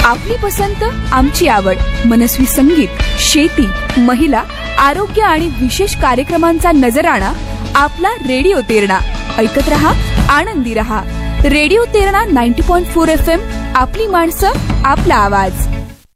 आपली पसंत आमची आवड. मनस्वी संगीत, शेती, महिला, आरोग्य आणि विशेष कार्यक्रमांचा नजराणा आपला रेडिओ तेरणा. ऐकत रहा, आनंदी रहा. Radio Terna 90.4 FM. आपली माणसं, आपला आवाज.